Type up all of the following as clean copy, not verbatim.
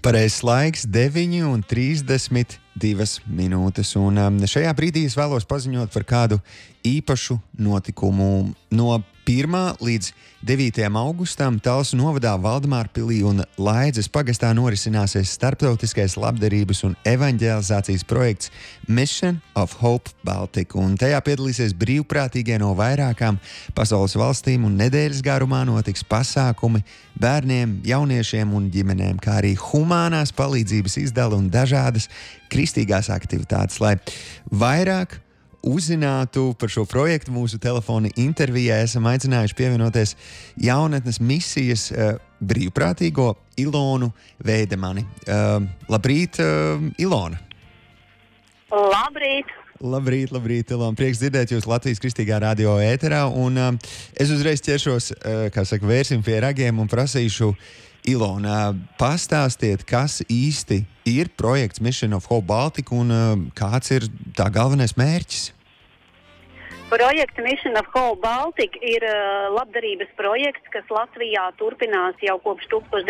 Pareizs laiks 9:32 minūtes, un šajā brīdī es vēlos paziņot par kādu īpašu notikumu. No 1. līdz 9. augustam Talsu novadā Valdemārpilī un Laidzes pagastā norisināsies starptautiskais labdarības un evaņģelizācijas projekts Mission of Hope Baltica, un tajā piedalīsies brīvprātīgie no vairākām pasaules valstīm, un nedēļas garumā notiks pasākumi bērniem, jauniešiem un ģimenēm, kā arī humānās palīdzības izdala un dažādas kristīgās aktivitātes. Lai vairāk uzzinātu par šo projektu, mūsu telefona intervijā esam aicinājuši pievienoties jaunatnes misijas brīvprātīgo Ilonu Veidemani. Labrīt, Ilona! Labrīt! Labrīt, Ilona! Prieks dzirdēt jūs Latvijas Kristīgā radio ēterā, un es uzreiz ķeršos, vērsim pie ragiem un prasīšu Ilona, pastāstiet, kas īsti ir projekts Mission of Hope Baltica un kāds ir tā galvenais mērķis? Projekts Mission of Hope Baltica ir labdarības projekts, kas Latvijā turpinās jau kopš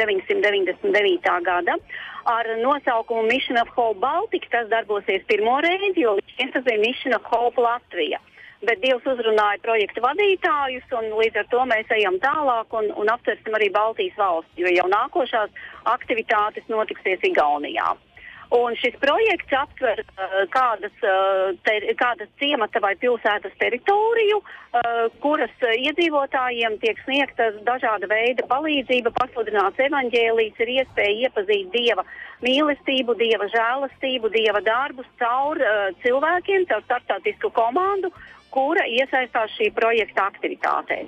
1999. gada. Ar nosaukumu Mission of Hope Baltica tas darbosies pirmo reizi, jo līdz šim tas bija Mission of Hope Latvija. Bet Dievs uzrunāja projekta vadītājus, un līdz ar to mēs ejam tālāk un aptversim arī Baltijas valsts, jo jau nākošās aktivitātes notiksies Igaunijā. Un šis projekts aptver kādas ciemata vai pilsētas teritoriju, kuras iedzīvotājiem tiek sniegta dažāda veida palīdzība, pasludināts evaņģēlijs, ir iespēja iepazīt Dieva mīlestību, Dieva žēlastību, Dieva darbus caur cilvēkiem, caur starptautisku komandu, kura iesaistās šī projekta aktivitātēs.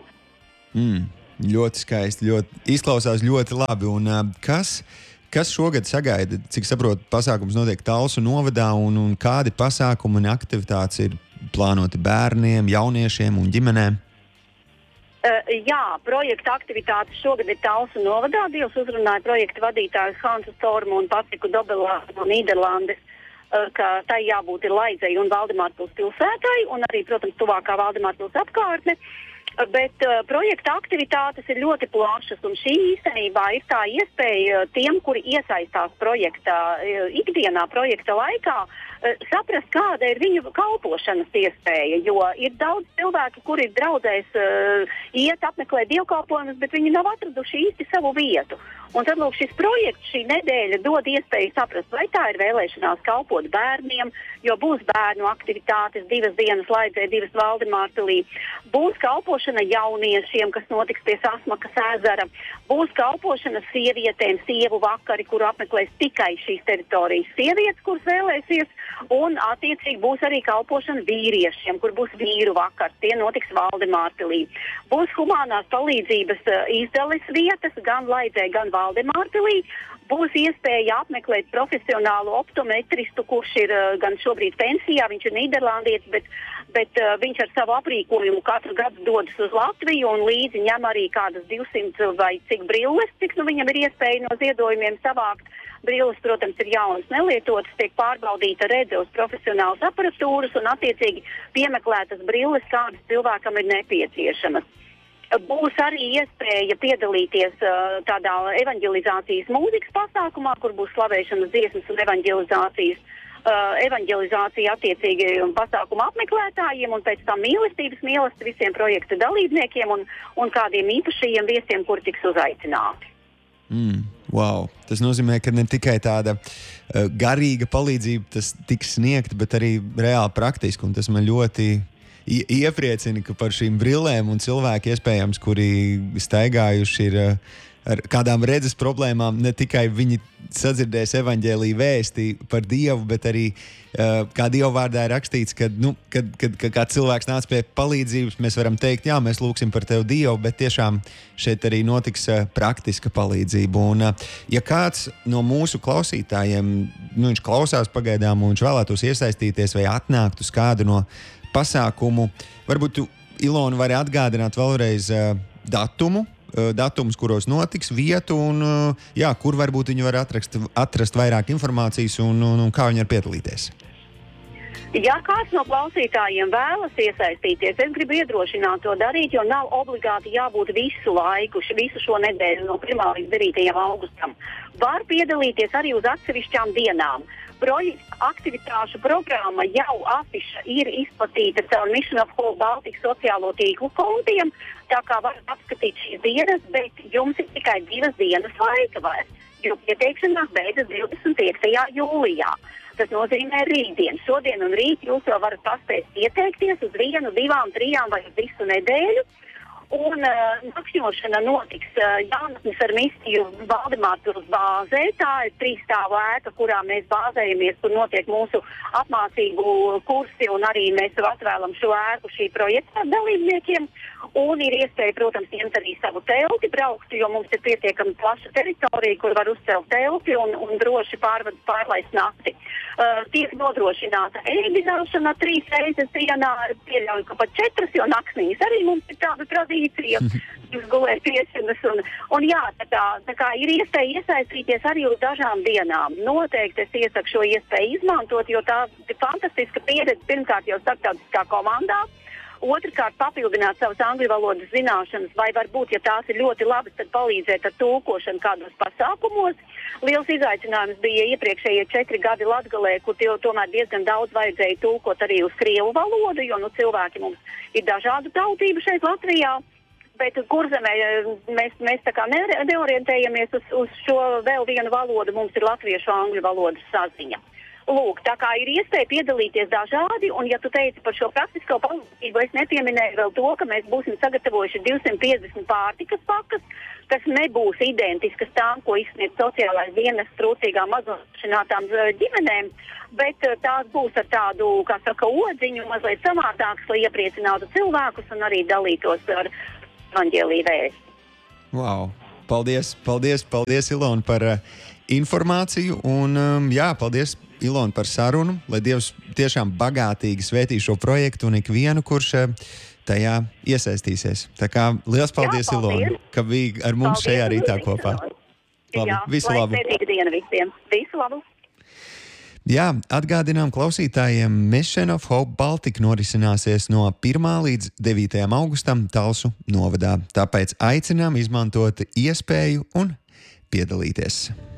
Ļoti skaisti, izklausās ļoti labi. Un kas šogad sagaida? Cik saprotu, pasākums notiek Talsu novadā, un kādi pasākumi un aktivitātes ir plānoti bērniem, jauniešiem un ģimenēm? Jā, projekta aktivitātes šogad ir Talsu novadā. Dievs uzrunāja projekta vadītājus Hansu Stormu un Patriku Dobelānu no Nīderlandes, ka tai jābūt ir Laidzei un Valdemārpils pilsētai, un arī, protams, tuvākā Valdemārpils apkārtne. Bet projekta aktivitātes ir ļoti plašas, un šī īstenībā ir tā iespēja tiem, kuri iesaistās projektā ikdienā, projekta laikā, saprast, kāda ir viņu kalpošanas iespēja, jo ir daudz cilvēku, kuri ir draudzēs iet apmeklēt dievkalpojumus, bet viņi nav atraduši īsti savu vietu. Un tad, lūk, šis projekts šī nedēļa dod iespēju saprast, vai tā ir vēlēšanās kalpot bērniem, jo būs bērnu aktivitātes 2 dienas Laidzē, 2 Valdemārpilī, būs kalpošana jauniešiem, kas notiks pie Sasmakas ezera, būs kalpošana sievietēm, sievu vakari, kuru apmeklēs tikai šīs teritorijas sievietes, kuras vēlēsies, un attiecīgi būs arī kalpošana vīriešiem, kur būs vīru vakars, tie notiks Valdemārpilī. Būs humānās palīdzības izdales vietas gan Laidzē, gan Valdemārpilī. Būs iespēja apmeklēt profesionālu optometristu, kurš ir gan šobrīd pensijā, viņš ir nīderlandietis, bet viņš ar savu aprīkojumu katru gadu dodas uz Latviju un līdzi ņem arī kādas 200 vai cik brilles, cik viņam ir iespēja no ziedojumiem savākt. Brilles, protams, ir jaunas nelietotas, tiek pārbaudīta redze uz profesionālas aparatūras un attiecīgi piemeklētas brilles, kādas cilvēkam ir nepieciešamas. Būs arī iespēja piedalīties tādā evaņģelizācijas mūzikas pasākumā, kur būs slavēšanas dziesmas un evaņģelizācija attiecīgi pasākuma apmeklētājiem, un pēc tam mīlestība visiem projekta dalībniekiem un kādiem īpašajiem viesiem, kuri tiks uzaicināti. Wow. Tas nozīmē, ka ne tikai tāda garīga palīdzība tas tiks sniegta, bet arī reāli praktiski, un tas man ļoti iepriecina, ka par šīm brillēm un cilvēki iespējams, kuri staigājuši ir ar kādām redzes problēmām, ne tikai viņi sadzirdēs evaņģēliju vēsti par Dievu, bet arī kā Dieva vārdā ir rakstīts, kad kāds cilvēks nāc pie palīdzības, mēs varam teikt, jā, mēs lūksim par tevi Dievu, bet tiešām šeit arī notiks praktiska palīdzība. Un ja kāds no mūsu klausītājiem, viņš klausās pagaidām un viņš vēlētos iesaistīties vai atnākt uz kādu no pasākumu, varbūt tu, Ilona, vari atgādināt vēlreiz datums, kuros notiks, vietu un kur varbūt viņi var atrast vairāk informācijas un kā viņi var piedalīties. Ja kāds no klausītājiem vēlas iesaistīties, es gribu iedrošināt to darīt, jo nav obligāti jābūt visu laiku, visu šo nedēļu no 1. līdz 9. augustam. Var piedalīties arī uz atsevišķām dienām. Projekta aktivitāšu programma jau afiša ir izplatīta caur Mission of Hope Baltic sociālo tīklu kontiem, tā kā varat apskatīt šīs dienas, bet jums ir tikai 2 dienas laika vairs, jo pieteikšanās beidzas 25. jūlijā. Tas nozīmē rītdien. Šodien un rīt jūs jau varat paspēt pieteikties uz 1, 2, 3 vai uz visu nedēļu. Un nakšņošana notiks Jaunatnes ar misiju Valdemārpils bāzē. Tā ir 3 stāvu ēka, kurā mēs bāzējamies, kur notiek mūsu apmācību kursi, un arī mēs atvēlam šo ēku šī projekta dalībniekiem. Un ir iespēja, protams, ņemt arī savu telti, braukt, jo mums ir pietiekami plaša teritorija, kur var uzcelt telti un droši pārlaist nakti. Tiek nodrošināta ēdināšana 3 reizes dienā, pieļauju, ka pat 4, jo naktsnīs arī mums ir tāda tradīcija, jūs gulēt piešanas. Un jā, tā kā ir iespēja iesaistīties arī uz dažām dienām. Noteikti es iesaku šo iespēju izmantot, jo tā ir fantastiska pieredze pirmkārt jau starptautiskā komandā. Otrkārt, papildināt savas angļu valodas zināšanas, vai varbūt, ja tās ir ļoti labas, tad palīdzēt ar tulkošanu kādos pasākumos. Liels izaicinājums bija iepriekšējie 4 gadi Latgalē, kur tomēr diezgan daudz vajadzēja tulkot arī uz krievu valodu, jo cilvēki mums ir dažādu tautību šeit Latvijā. Bet Kurzemē mēs tā kā neorientējamies uz šo vēl vienu valodu, mums ir latviešu angļu valodas saziņa. Lūk, tā kā ir iespēja piedalīties dažādi, un ja tu teici par šo praktisko palīdzību, es nepieminēju vēl to, ka mēs būsim sagatavojuši 250 pārtikas pakas, kas nebūs identiskas tām, ko izsniedz sociālais dienas trūcīgām maznošinātām ģimenēm, bet tās būs ar tādu, kā saka, odziņu, mazliet samātāks, lai iepriecinātu cilvēkus un arī dalītos ar evaņģēliju vēsti. Wow! Paldies, Ilona, par informāciju, un paldies, Ilona, par sarunu, lai Dievs tiešām bagātīgi svētī šo projektu un ikvienu, kurš tajā iesaistīsies. Tā kā liels paldies, Ilona, ka bija ar mums šajā rītā kopā. Labi, visu labu! Svētīga diena visiem! Visu labu! Jā, atgādinām klausītājiem, Mission of Hope Baltic norisināsies no 1. līdz 9. augustam Talsu novadā. Tāpēc aicinām izmantot iespēju un piedalīties.